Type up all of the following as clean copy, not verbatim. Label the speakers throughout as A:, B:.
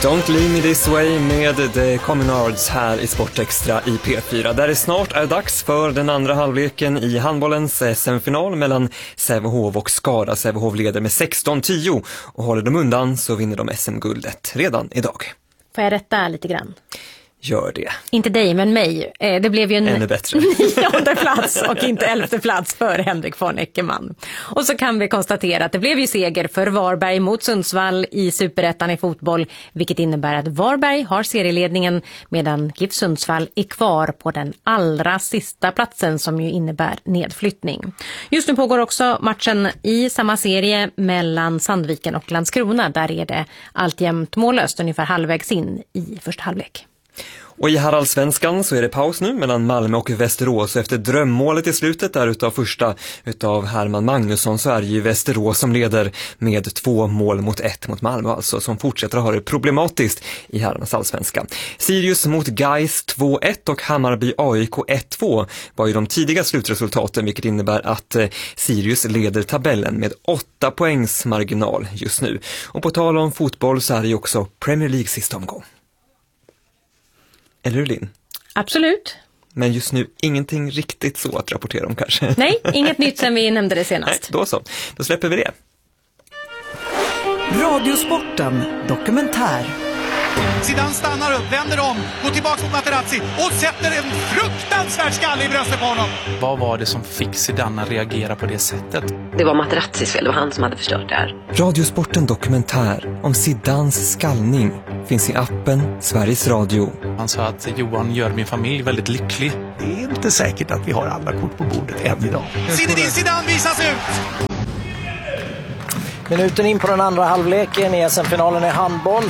A: Don't leave me this way med The Communards här i Sportextra i P4. Där det snart är dags för den andra halvleken i handbollens SM-final mellan Sävehof och Skara. Sävehof leder med 16-10 och håller de undan så vinner de SM-guldet redan idag.
B: Får jag rätta lite grann?
A: Gör det.
B: Inte dig, men mig. Det blev ju en
A: ännu bättre
B: 9:e plats och inte 11:e plats för Henrik von Eckermann. Och så kan vi konstatera att det blev ju seger för Varberg mot Sundsvall i Superettan i fotboll, vilket innebär att Varberg har serieledningen medan GIF Sundsvall är kvar på den allra sista platsen som ju innebär nedflyttning. Just nu pågår också matchen i samma serie mellan Sandviken och Landskrona. Där är det alltjämt mållöst ungefär halvvägs in i första halvlek.
A: Och i Haraldsvenskan så är det paus nu mellan Malmö och Västerås. Efter drömmålet i slutet där utav Herman Magnusson så är det ju Västerås som leder med 2-1 mot Malmö, alltså som fortsätter att ha det problematiskt i herrarnas allsvenska. Sirius mot Gais 2-1 och Hammarby AIK 1-2 var ju de tidiga slutresultaten, vilket innebär att Sirius leder tabellen med 8 poängs marginal just nu. Och på tal om fotboll så är det ju också Premier League sista omgång. Eller hur, Linn?
B: Absolut.
A: Men just nu ingenting riktigt så att rapportera om kanske.
B: Nej, inget nytt sen vi nämnde det senast.
A: Nej, då så. Då släpper vi det.
C: Radiosporten dokumentär.
D: Zidane stannar upp, vänder om, går tillbaka mot Materazzi och sätter en fruktansvärd skalle i bröstet på honom.
E: Vad var det som fick Zidane att reagera på det sättet?
F: Det var Materazzis fel, det var han som hade förstört det här.
A: Radiosporten dokumentär om Zidanes skallning finns i appen Sveriges Radio.
E: Han sa att Johan gör min familj väldigt lycklig.
G: Det är inte säkert att vi har alla kort på bordet än idag.
D: Zinedine Zidane visas ut!
H: Minuten in på den andra halvleken i SM-finalen i handboll.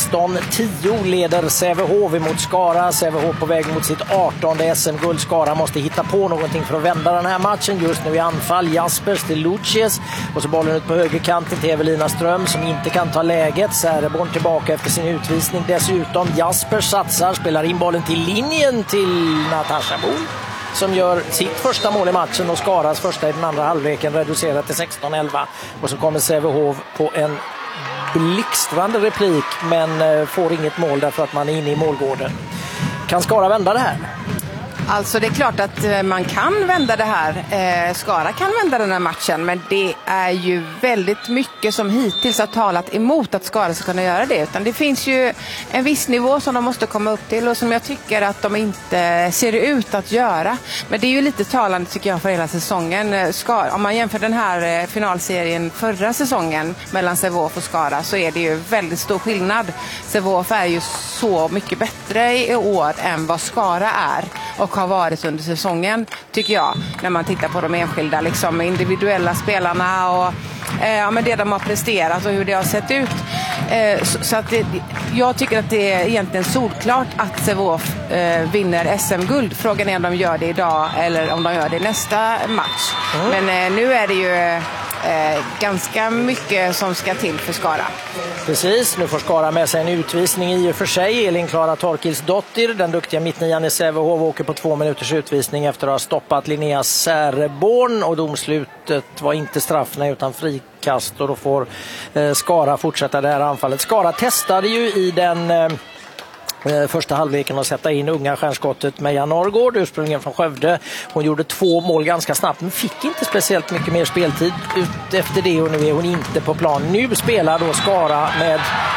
H: 16-10 leder Sävehof mot Skara. Sävehof på väg mot sitt 18:e SM-guld. Skara måste hitta på någonting för att vända den här matchen. Just nu i anfall Jaspers till Lucius. Och så bollen ut på högerkanten till Evelina Ström som inte kan ta läget. Säreborn tillbaka efter sin utvisning. Dessutom Jaspers satsar, spelar in bollen till linjen till Natasha Bohl, som gör sitt första mål i matchen och Skaras första i den andra halvleken, reducerat till 16-11. Och så kommer Sävehof på en blixtrande replik men får inget mål därför att man är inne i målgården. Kan Skara vända det här?
I: Alltså det är klart att man kan vända det här. Skara kan vända den här matchen, men det är ju väldigt mycket som hittills har talat emot att Skara ska kunna göra det. Utan det finns ju en viss nivå som de måste komma upp till och som jag tycker att de inte ser ut att göra. Men det är ju lite talande tycker jag för hela säsongen. Om man jämför den här finalserien förra säsongen mellan Sävehof och Skara så är det ju väldigt stor skillnad. Sävehof är ju så mycket bättre i år än vad Skara är och har varit under säsongen, tycker jag, när man tittar på de enskilda liksom, individuella spelarna och men det de har presterat och hur det har sett ut. Så att jag tycker att det är egentligen solklart att Sävehof vinner SM-guld. Frågan är om de gör det idag eller om de gör det nästa match. Men nu är det ju ganska mycket som ska till för Skara.
H: Precis, nu får Skara med sig en utvisning i och för sig. Elin-Klara Torkilsdottir, den duktiga mittnian i Sävehof, åker på 2 minuters utvisning efter att ha stoppat Linnea Säreborn och domslutet var inte straffna utan frikast och då får Skara fortsätta det här anfallet. Skara testade ju i den första halvleken att sätta in unga stjärnskottet Meja Norrgård, ursprungligen från Skövde. Hon gjorde 2 mål ganska snabbt men fick inte speciellt mycket mer speltid ut efter det och nu är hon inte på plan. Nu spelar då Skara med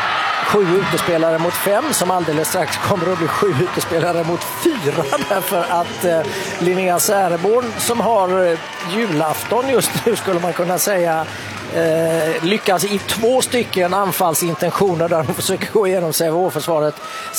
H: 7 utespelare mot 5 som alldeles strax kommer att bli 7 utespelare mot 4 därför att Linnea Säreborn som har julafton just nu skulle man kunna säga lyckas i 2 stycken anfallsintentioner där de försöker gå igenom Sävehof-försvaret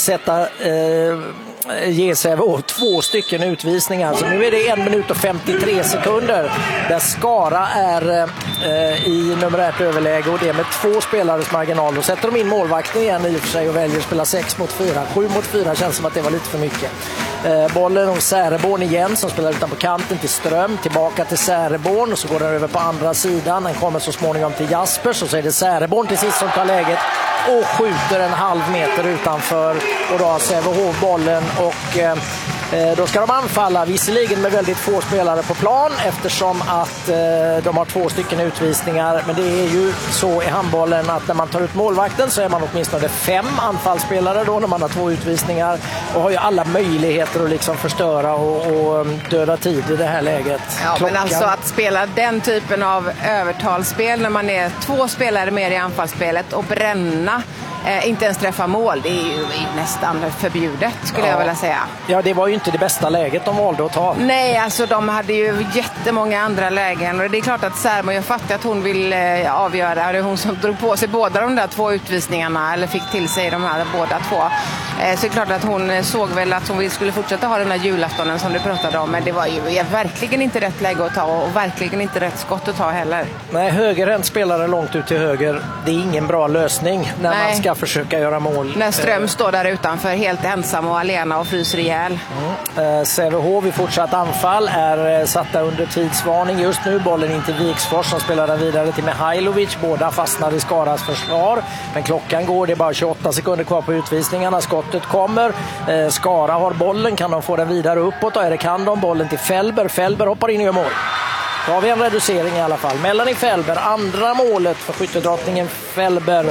H: ge Sävehof 2 stycken utvisningar. Så nu är det 1 minut och 53 sekunder där Skara är i numerärt överläge och det med 2 spelares marginal. Då sätter de in målvakten igen i och för sig och väljer att spela 6 mot 4. 7 mot 4 känns som att det var lite för mycket. Bollen hos Säreborn igen som spelar utan på kanten till Ström, tillbaka till Säreborn och så går den över på andra sidan. Den kommer så småningom till Jaspers och så är det Säreborn till sist som tar läget och skjuter en halv meter utanför och då har Sävehof bollen och Då ska de anfalla, visserligen med väldigt få spelare på plan eftersom att de har 2 stycken utvisningar. Men det är ju så i handbollen att när man tar ut målvakten så är man åtminstone 5 anfallsspelare då när man har 2 utvisningar. Och har ju alla möjligheter att liksom förstöra och döda tid i det här läget.
I: Ja, men alltså att spela den typen av övertalsspel när man är 2 spelare mer i anfallsspelet och bränna, inte ens träffa mål, det är ju nästan förbjudet skulle jag vilja säga. Ja, det var ju inte det bästa läget de valde att ta. Nej, alltså de hade ju jättemånga andra lägen och det är klart att Särmo, jag fattar att hon vill avgöra, det är hon som drog på sig båda de där 2 utvisningarna eller fick till sig de här båda 2. Så det är klart att hon såg väl att hon skulle fortsätta ha den här julaftonen som du pratade om, men det var ju verkligen inte rätt läge att ta och verkligen inte rätt skott att ta heller. Nej, högerhänt spelare långt ut till höger, det är ingen bra lösning när man ska försöka göra mål. När Ström står där utanför helt ensam och alena och fryser ihjäl. Sävehof i fortsatt anfall är satta under tidsvarning just nu. Bollen in till Viksfors som spelar den vidare till Mihailovic. Båda fastnar i Skaras försvar. Men klockan går, det är bara 28 sekunder kvar på utvisningarna. Skottet kommer. Skara har bollen, kan de få den vidare uppåt? Eller kan de bollen till Fällberg? Fällberg hoppar in och gör mål. Då har vi en reducering i alla fall. Melanie Fällberg, andra målet för skyttedrottningen Fällberg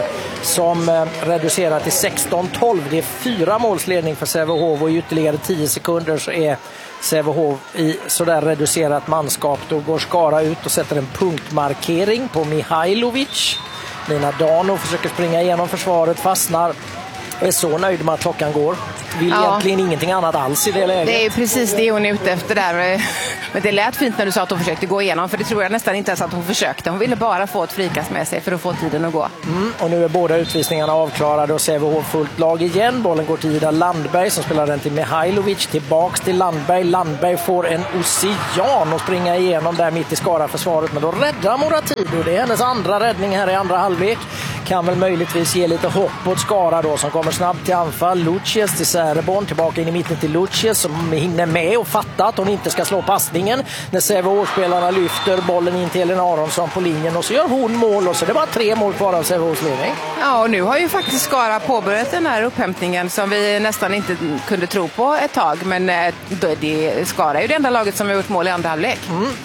I: som reducerar till 16-12. Det är 4 målsledning för Sävehof och i ytterligare 10 sekunder så är Sävehof i sådär reducerat manskap. Då går Skara ut och sätter en punktmarkering på Mihailovic. Nina Dano försöker springa igenom försvaret, fastnar. Är så nöjd med att klockan går. Vill egentligen ingenting annat alls i det läget. Det är precis det hon är ute efter där. Men det lät fint när du sa att hon försökte gå igenom. För det tror jag nästan inte ens att hon försökte. Hon ville bara få ett frikast med sig för att få tiden att gå. Och nu är båda utvisningarna avklarade och Sävehof fullt lag igen. Bollen går till Ida Landberg som spelar den till Mihailovic. Tillbaks till Landberg. Landberg får en ocean och springa igenom där mitt i Skara-försvaret. Men då räddar Moratido. Det är hennes andra räddning här i andra halvlek. Kan väl möjligtvis ge lite hopp åt Skara då som kommer snabbt till anfall. Lucius till Säreborn, tillbaka in i mitten till Lucius som hinner med och fattar att hon inte ska slå passningen när Sävehof-spelarna lyfter bollen in till Elin Aronsson på linjen och så gör hon mål och så det var 3 mål kvar av Sävehofs ledning. Ja, och nu har ju faktiskt Skara påbörjat den här upphämtningen som vi nästan inte kunde tro på ett tag, men Skara är ju det enda laget som har gjort mål i andra halvlek.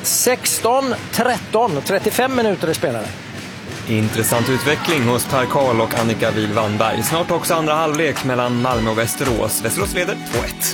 I: 16-13, 35 minuter i spelare.
A: Intressant utveckling hos Per Karl och Annika Wihl-Wannberg. Snart också andra halvlek mellan Malmö och Västerås. Västerås leder 2-1.